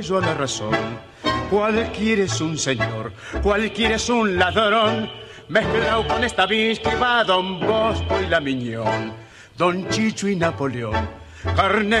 yo a la razón. Cualquiera es un señor, cualquiera es un ladrón, mezclado con esta bis que va Don Bosco y la Miñón, Don Chicho y Napoleón, carne